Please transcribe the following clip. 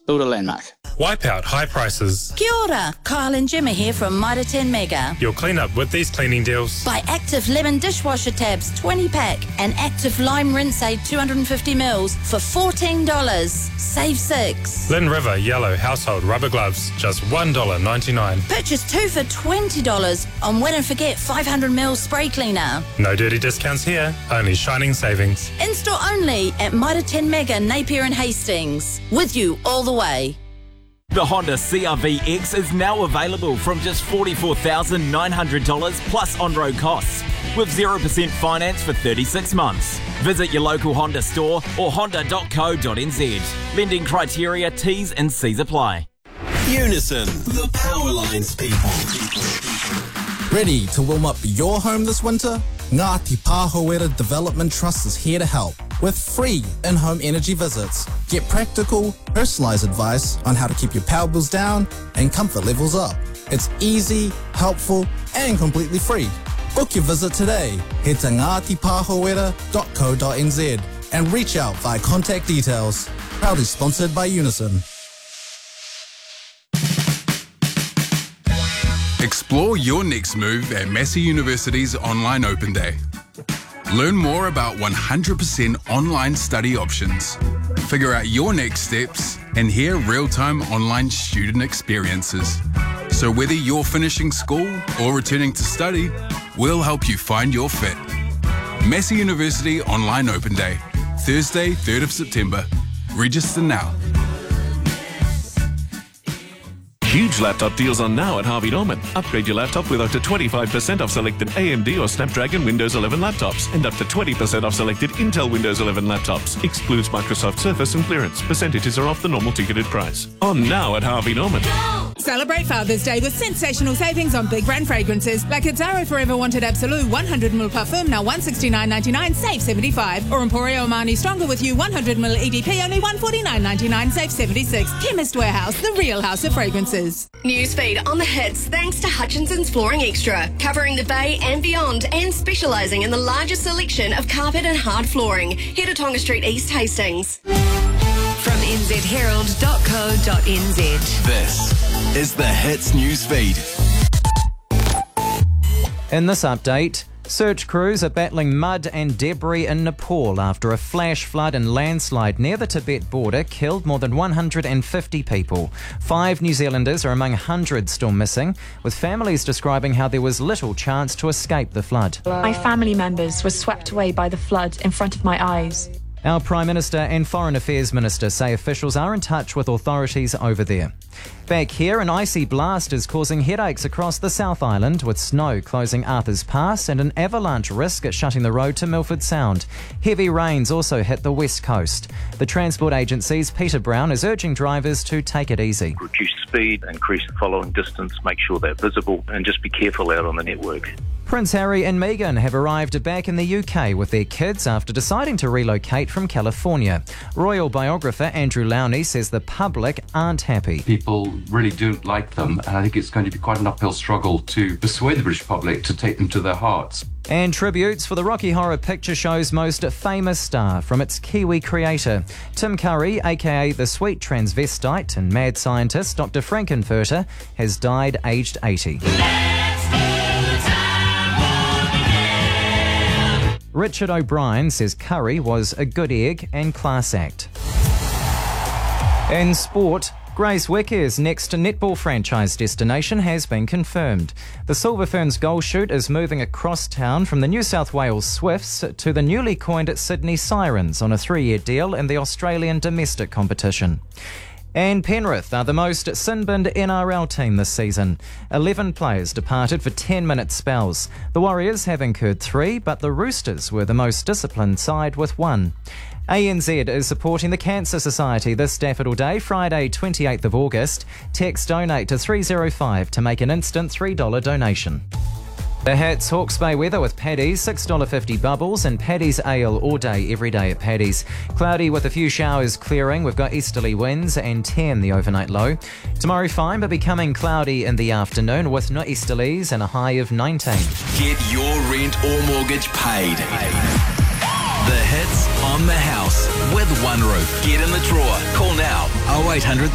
Build a landmark. Wipe out high prices. Kia ora, Kyle and Jim are here from Mitre 10 Mega. You'll clean up with these cleaning deals. Buy Active Lemon dishwasher tabs 20 pack and Active Lime Rinse Aid 250 mils for $14. Save $6. Lynn River Yellow Household Rubber Gloves, just $1.99. Purchase 2 for $20 on Win and Forget 500 mils spray cleaner. No dirty discounts here, only shining savings. In-store only at Mitre 10 Mega, Napier and Hastings. With you all the way. The Honda CR-V X is now available from just $44,900 plus on-road costs, with 0% finance for 36 months. Visit your local Honda store or honda.co.nz. Lending criteria, T's and C's apply. Unison, the Powerlines people. Ready to warm up your home this winter? Ngāti Pāhowera Development Trust is here to help with free in-home energy visits. Get practical, personalised advice on how to keep your power bills down and comfort levels up. It's easy, helpful and completely free. Book your visit today. Head to ngātipāhowera.co.nz and reach out via contact details. Proudly sponsored by Unison. Explore your next move at Massey University's Online Open Day. Learn more about 100% online study options. Figure out your next steps and hear real-time online student experiences. So whether you're finishing school or returning to study, we'll help you find your fit. Massey University Online Open Day, Thursday, 3rd of September. Register now. Huge laptop deals on now at Harvey Norman. Upgrade your laptop with up to 25% off selected AMD or Snapdragon Windows 11 laptops and up to 20% off selected Intel Windows 11 laptops. Excludes Microsoft Surface and clearance. Percentages are off the normal ticketed price. On now at Harvey Norman. Celebrate Father's Day with sensational savings on big brand fragrances like Azzaro Forever Wanted Absolute 100ml Parfum, now $169.99, save $75. Or Emporio Armani Stronger With You 100ml EDP, only $149.99, save $76. Chemist Warehouse, the real house of fragrances. Newsfeed on the hits thanks to Hutchinson's Flooring Extra, covering the Bay and beyond and specialising in the largest selection of carpet and hard flooring. Head to Tonga Street East Hastings. From nzherald.co.nz. This is the Hits Newsfeed. In this update, search crews are battling mud and debris in Nepal after a flash flood and landslide near the Tibet border killed more than 150 people. 5 New Zealanders are among hundreds still missing, with families describing how there was little chance to escape the flood. My family members were swept away by the flood in front of my eyes. Our Prime Minister and Foreign Affairs Minister say officials are in touch with authorities over there. Back here, an icy blast is causing headaches across the South Island, with snow closing Arthur's Pass and an avalanche risk at shutting the road to Milford Sound. Heavy rains also hit the west coast. The Transport Agency's Peter Brown is urging drivers to take it easy. Reduce speed, increase the following distance, make sure they're visible, and just be careful out on the network. Prince Harry and Meghan have arrived back in the UK with their kids after deciding to relocate from California. Royal biographer Andrew Lowney says the public aren't happy. People really do like them, and I think it's going to be quite an uphill struggle to persuade the British public to take them to their hearts. And tributes for the Rocky Horror Picture Show's most famous star from its Kiwi creator. Tim Curry, aka the sweet transvestite and mad scientist Dr. Frankenfurter, has died aged 80. Richard O'Brien says Curry was a good egg and class act. In sport, Grace Wicker's next netball franchise destination has been confirmed. The Silver Ferns goal shoot is moving across town from the New South Wales Swifts to the newly coined Sydney Sirens on a 3-year deal in the Australian domestic competition. And Penrith are the most sin-binned NRL team this season. 11 players departed for 10-minute spells. The Warriors have incurred 3, but the Roosters were the most disciplined side with 1. ANZ is supporting the Cancer Society this Daffodil Day, Friday 28th of August. Text donate to 305 to make an instant $3 donation. The Hits Hawke's Bay weather with Paddy's, $6.50 bubbles and Paddy's Ale all day, every day at Paddy's. Cloudy with a few showers clearing. We've got easterly winds and 10 the overnight low. Tomorrow fine, but becoming cloudy in the afternoon with no easterlies and a high of 19. Get your rent or mortgage paid. The Hits on the house with One Roof. Get in the drawer. Call now 0800